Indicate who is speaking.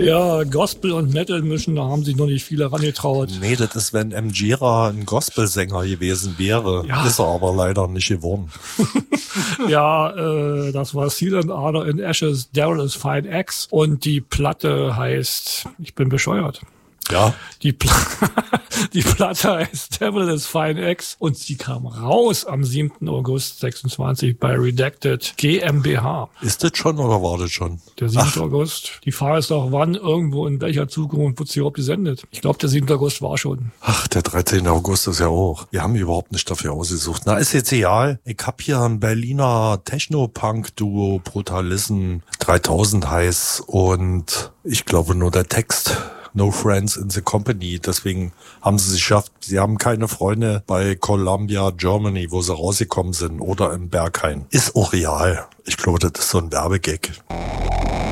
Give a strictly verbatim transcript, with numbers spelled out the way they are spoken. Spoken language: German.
Speaker 1: Ja, Gospel und Metal mischen, da haben sich noch nicht viele rangetraut.
Speaker 2: Nee, das ist, wenn M. Gira ein Gospelsänger gewesen wäre. Ja. Ist er aber leider nicht geworden.
Speaker 1: Ja, äh, das war Seal and Ardor in Ashes, Daryl is Fine X. Und die Platte heißt, ich bin bescheuert.
Speaker 2: Ja.
Speaker 1: Die, Pla die Platte heißt Devil is Fine X und sie kam raus am siebten August sechsundzwanzig bei Redacted GmbH.
Speaker 2: Ist das schon oder war das schon?
Speaker 1: Der siebte August. Die Frage ist doch, wann, irgendwo, in welcher Zukunft wird sie überhaupt gesendet? Ich glaube, der siebte August war schon.
Speaker 2: Ach, der dreizehnte August ist ja auch. Wir haben überhaupt nicht dafür ausgesucht. Na, ist jetzt egal. Ich hab hier ein Berliner Techno-Punk-Duo, Brutalism dreitausend heiß und ich glaube nur der Text. No Friends in the Company. Deswegen haben sie es geschafft. Sie haben keine Freunde bei Columbia, Germany, wo sie rausgekommen sind, oder im Berghain. Ist auch real. Ich glaube, das ist so ein Werbegag.